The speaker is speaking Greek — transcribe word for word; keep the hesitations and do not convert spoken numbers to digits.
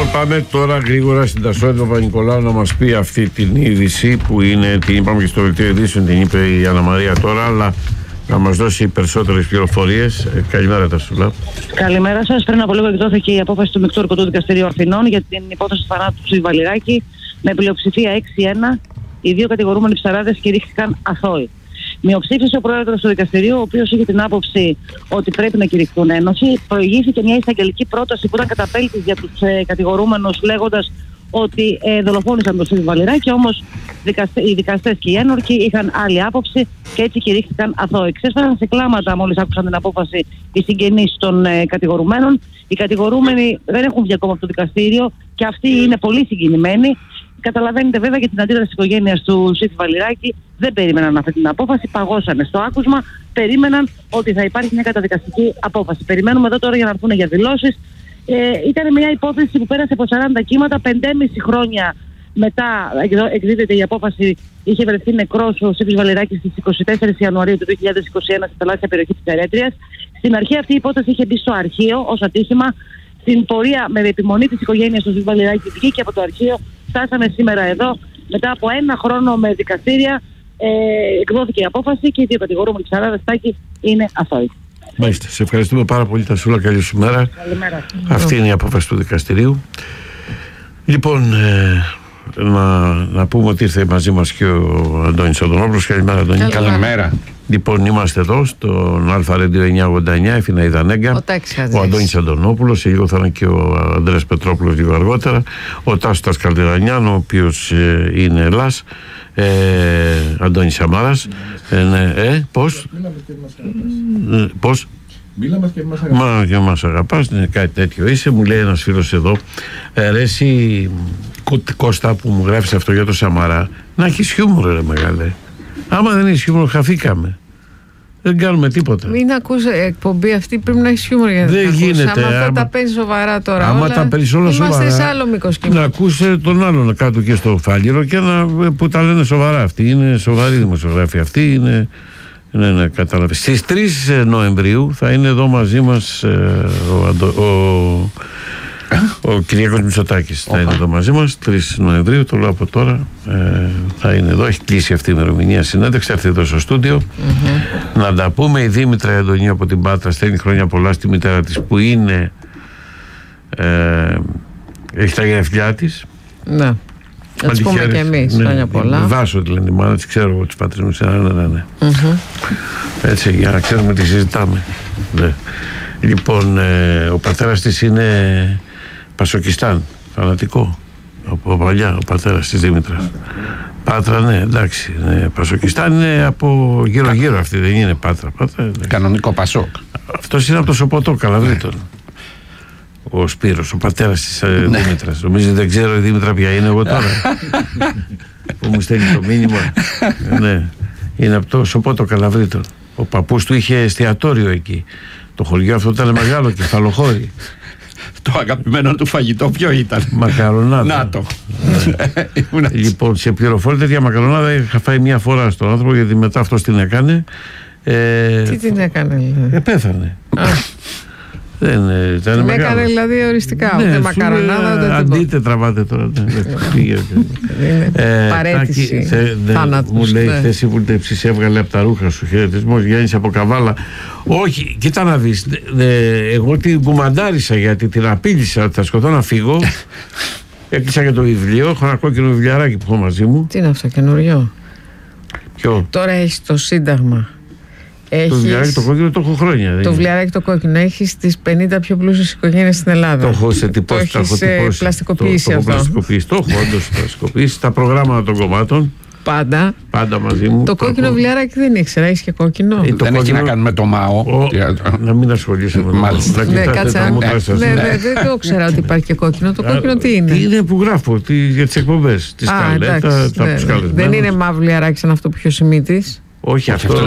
Λοιπόν, πάμε τώρα γρήγορα στην Τασόνη Παπα-Νικολάου να μας πει αυτή την είδηση που είναι, την είπαμε και στο δελτίο ειδήσεων, την είπε η Άννα Μαρία τώρα, αλλά να μας δώσει περισσότερες πληροφορίες. Ε, καλημέρα, Τασούλα. Καλημέρα σας. Πριν από λίγο εκδόθηκε η απόφαση του Μεικτού Ορκωτού Δικαστηρίου Αθηνών για την υπόθεση του θανάτου του Βαλιράκη με πλειοψηφία έξι ένα. Οι δύο κατηγορούμενοι ψαράδες κηρύχθηκαν αθώοι. Μειοψήφισε ο πρόεδρος του δικαστηρίου, ο οποίος είχε την άποψη ότι πρέπει να κηρυχθούν ένωση. Προηγήθηκε μια εισαγγελική πρόταση που ήταν καταπέλτης για τους ε, κατηγορούμενους, λέγοντας ότι ε, δολοφόνησαν τον Στίβο Βαλιράκη. Όμως οι δικαστές και οι ένορκοι είχαν άλλη άποψη και έτσι κηρύχθηκαν αθώοι. Ξέσπασαν σε κλάματα μόλις άκουσαν την απόφαση οι συγγενείς των ε, κατηγορουμένων. Οι κατηγορούμενοι δεν έχουν βγει ακόμα από το δικαστήριο και αυτοί είναι πολύ συγκινημένοι. Καταλαβαίνετε βέβαια για την αντίδραση της οικογένειας του Στίβου Βαλιράκη. Δεν περίμεναν αυτή την απόφαση, παγώσανε στο άκουσμα, περίμεναν ότι θα υπάρχει μια καταδικαστική απόφαση. Περιμένουμε εδώ τώρα για να έρθουν για δηλώσεις. Ε, ήταν μια υπόθεση που πέρασε από σαράντα κύματα, πεντέμισι χρόνια μετά εκδίδεται η απόφαση. Είχε βρεθεί νεκρός ο Στίβος Βαλιράκης στις είκοσι τέσσερις Ιανουαρίου του δύο χιλιάδες είκοσι ένα στη θαλάσσια περιοχή της Ερέτριας. Στην αρχή αυτή η υπόθεση είχε μπει στο αρχείο ως ατύχημα. Στην πορεία με επιμονή της οικογένειας του Στίβου Βαλιράκη βγήκε από το αρχείο. Φτάσαμε σήμερα εδώ μετά από ένα χρόνο με δικαστήρια. Ε, εκδόθηκε η απόφαση και οι δύο κατηγορούμενοι ψαράδες Τάκη είναι αθώοι. Μάλιστα. Σε ευχαριστούμε πάρα πολύ, Τασούλα. Καλή σου μέρα. Καλημέρα. Αυτή είναι η απόφαση του δικαστηρίου. Λοιπόν, ε, να, να πούμε ότι ήρθε μαζί μας και ο Αντώνης Αντωνόπουλος. Καλημέρα, Αντώνη. Καλημέρα. Λοιπόν, είμαστε εδώ στον Αλφα Radio εννιακόσια ογδόντα εννιά, Εφίνα Ιδανέγκα. Ο, ο Αντώνης Αντωνόπουλος, σε λίγο θα είναι και ο Ανδρέας Πετρόπουλος λίγο αργότερα. Ο Τάσος Καλτερανιάν, ο οποίος ε, είναι Ελλάς. Ε, Αντώνης Σαμάρας. Ε, ναι, ε, πώς? Ε, πώς? Μίλα μας και μας αγαπάς. Μα και μας αγαπάς, ναι, κάτι τέτοιο είσαι. Μου λέει ένας φίλος εδώ, ε, ρε εσύ Κώστα που μου γράφεις αυτό για το Σαμαρά, να έχεις χιούμορ ρε μεγάλε. Άμα δεν έχεις χιούμορ χαθήκαμε. Δεν κάνουμε τίποτα. Μην ακούς εκπομπή αυτή, πρέπει να έχεις χιούμορ για να δεν γίνεται. Άμα αυτά άμα, τα παίρνεις σοβαρά τώρα άμα όλα, τα παίρνεις όλα είμαστε σοβαρά, σε άλλο μήκος κύματος. να ακούς τον άλλον κάτω και στο φάλιρο και να, που τα λένε σοβαρά. Αυτοί είναι σοβαροί δημοσιογράφοι. Αυτοί είναι. Ναι, ναι, κατάλαβε. Στις τρεις Νοεμβρίου θα είναι εδώ μαζί μας ε, ο, ο, ο Κυριάκος Μητσοτάκης. Θα είναι εδώ μαζί μας τρεις Νοεμβρίου, το λέω από τώρα. Ε, θα είναι εδώ, έχει κλείσει αυτή η ημερομηνία συνέντευξη, θα έρθει εδώ στο στούντιο. Mm-hmm. Να τα πούμε. Η Δήμητρα Αντωνίου από την Πάτρα στέλνει χρόνια πολλά στη μητέρα της που είναι. Ε, έχει τα γενέθλιά της. Ναι. Να τις πούμε και εμείς, ναι, χρόνια πολλά. Βάσο τη λένε η μάνα της, ξέρω εγώ τις πατρίδες μου, ναι, ναι, ναι. Mm-hmm. Έτσι, για να ξέρουμε τι συζητάμε. Ναι. Λοιπόν, ε, ο πατέρας της είναι Πασοκιστάν, φανατικό. Από παλιά, ο πατέρας της Δήμητρας. Πάτρα, ναι, εντάξει. Ναι, Πασοκιστάν είναι από γύρω-γύρω αυτή, δεν είναι Πάτρα. Πάτρα ναι. Κανονικό Πασόκ. Αυτός είναι από το Σοποτό, Καλαβρίτων. Ο Σπύρος, ο πατέρας της ναι. Δήμητρας. Νομίζετε δεν ξέρω η Δήμητρα ποια είναι εγώ τώρα. Που μου στέλνει το μήνυμα. Ναι. Είναι από το Σοπότο Καλαβρίτων. Ο παππούς του είχε εστιατόριο εκεί. Το χωριό αυτό ήταν μεγάλο κεφαλοχώρι. Το αγαπημένο του φαγητό ποιο ήταν? Μακαρονάδα. Να το. Λοιπόν, σε πληροφόρη τέτοια μακαρονάδα είχα φάει μια φορά στον άνθρωπο γιατί μετά αυτός την έκανε. Ε, Τι την έκανε δηλαδή? Ε, πέθανε. Δεν ήταν την μεγάλο. Έκανε δηλαδή οριστικά, ναι, ούτε μακαρονάδα ούτε τίποτα. Αντίτε τραβάτε τώρα. Είναι παρέτηση θάνατος. Μου λέει χθες η βουλτεψής έβγαλε από τα ρούχα σου χαιρετισμός Γιάννης από Καβάλα. Όχι, κοίτα να δεις. Εγώ την κουμαντάρισα γιατί την απείλησα ότι θα σκοτώ να φύγω. Έκλεισα και το βιβλίο. Έχω ένα κόκκινο βιβλιαράκι που έχω μαζί μου. Τι είναι αυτό, καινούριο? Ποιο? Τώρα έχει το Σύνταγμα. Έχεις... Το βιβλιαράκι το κόκκινο το έχω χρόνια. Το βιβλιαράκι το κόκκινο. Έχεις τις πενήντα πιο πλούσιες οικογένειες στην Ελλάδα. Το έχω σε τυπώσει. Το έχεις πλαστικοποιήσει το, αυτό. Το έχω πλαστικοποιήσει. Το έχω όντως πλαστικοποιήσει. Τα προγράμματα των κομμάτων. Πάντα. Πάντα μαζί μου. Το κόκκινο έχω... βιβλιαράκι δεν ήξερα. Έχεις και κόκκινο. Ε, το δεν κόκκινο... έχει να κάνει με το ΜΑΟ. Ο... Να μην ασχολείσαι με το ΜΑΟ. Ναι, κάτσε. Ναι, δεν το ξέρα ότι υπάρχει και κόκκινο. Το κόκκινο τι είναι? Τι είναι που γράφω για τις εκπομπές. Τη σκαλέτα, τα Δεν είναι μαύρο βιβλιαράκι σαν αυτό που είχε ο Σιμίτης. Όχι αυτό.